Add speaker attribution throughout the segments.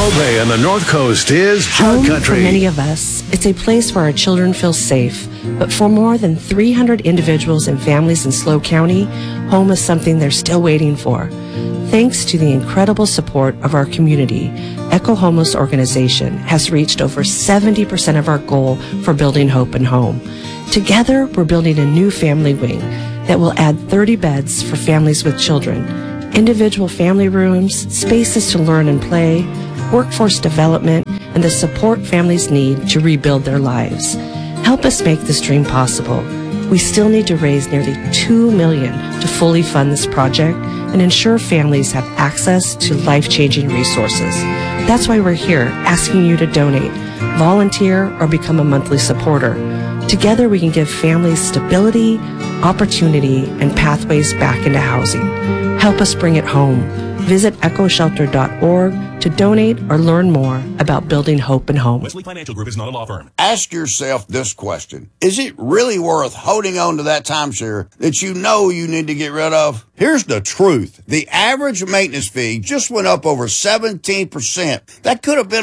Speaker 1: Pohnpei and the North Coast is
Speaker 2: Home,
Speaker 1: Hot
Speaker 2: for
Speaker 1: Country.
Speaker 2: many of us, it's a place where our children feel safe. But for more than 300 individuals and families in SLO County, home is something they're still waiting for. Thanks to the incredible support of our community, Echo Homeless Organization has reached over 70% of our goal for building hope and home. Together, we're building a new family wing that will add 30 beds for families with children, individual family rooms, spaces to learn and play, workforce development, and the support families need to rebuild their lives. Help us make this dream possible. We still need to raise nearly $2 million to fully fund this project and ensure families have access to life-changing resources. That's why we're here asking you to donate, volunteer, or become a monthly supporter. Together we can give families stability, opportunity, and pathways back into housing. Help us bring it home. Visit echoshelter.org to donate or learn more about building hope and home.
Speaker 3: Wesley Financial Group is not a law firm.
Speaker 4: Ask yourself this question. Is it really worth holding on to that timeshare that you know you need to get rid of? Here's the truth. The average maintenance fee just went up over 17%. That could have been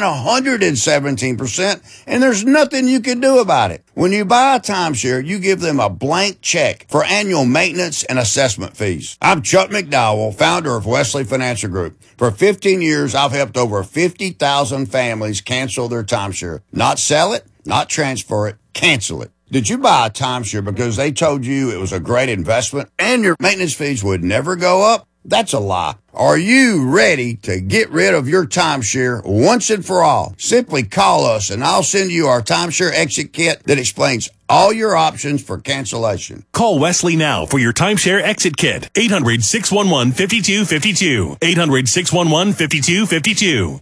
Speaker 4: 117%, and there's nothing you can do about it. When you buy a timeshare, you give them a blank check for annual maintenance and assessment fees. I'm Chuck McDowell, founder of Wesley Financial Group. For 15 years, I've helped over 50,000 families cancel their timeshare. Not sell it, not transfer it, cancel it. Did you buy a timeshare because they told you it was a great investment and your maintenance fees would never go up? That's a lie. Are you ready to get rid of your timeshare once and for all? Simply call us and I'll send you our timeshare exit kit that explains all your options for cancellation.
Speaker 3: Call Wesley now for your timeshare exit kit. 800-611-5252. 800-611-5252.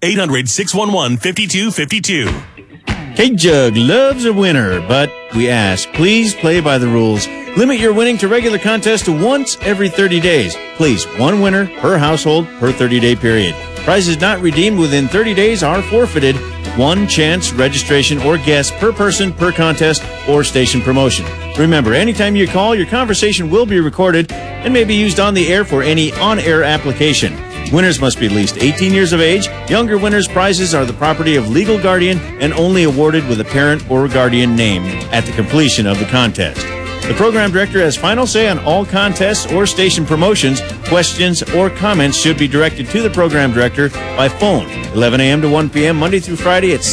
Speaker 3: 800-611-5252.
Speaker 5: K-Jug loves a winner, but we ask, please play by the rules. Limit your winning to regular contests to once every 30 days. Please, one winner per household per 30-day period. Prizes not redeemed within 30 days are forfeited. One chance registration or guest per person per contest or station promotion. Remember, anytime you call, your conversation will be recorded and may be used on the air for any on-air application. Winners must be at least 18 years of age. Younger winners' prizes are the property of legal guardian and only awarded with a parent or guardian name at the completion of the contest. The program director has final say on all contests or station promotions. Questions or comments should be directed to the program director by phone, 11 a.m. to 1 p.m. Monday through Friday at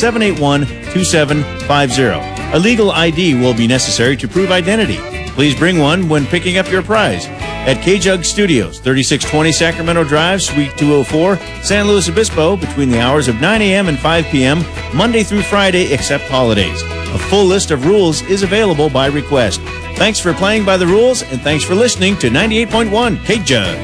Speaker 5: 781-2750. A legal ID will be necessary to prove identity. Please bring one when picking up your prize. At K-Jug Studios, 3620 Sacramento Drive, Suite 204, San Luis Obispo, between the hours of 9 a.m. and 5 p.m., Monday through Friday, except holidays. A full list of rules is available by request. Thanks for playing by the rules, and thanks for listening to 98.1 K-Jug.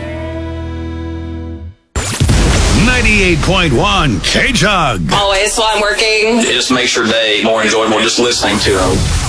Speaker 1: 98.1 K-Jug.
Speaker 6: Always while I'm working.
Speaker 7: It just makes your day more enjoyable just listening to them.